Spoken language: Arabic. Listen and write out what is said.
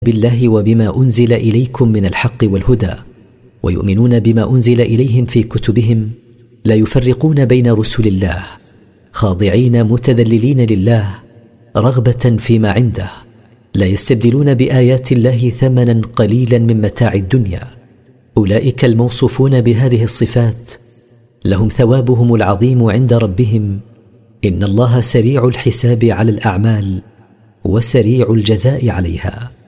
بالله وبما أنزل إليكم من الحق والهدى، ويؤمنون بما أنزل إليهم في كتبهم، لا يفرقون بين رسل الله، خاضعين متذللين لله رغبة فيما عنده، لا يستبدلون بآيات الله ثمنا قليلا من متاع الدنيا. أولئك الموصوفون بهذه الصفات لهم ثوابهم العظيم عند ربهم، إن الله سريع الحساب على الأعمال وسريع الجزاء عليها.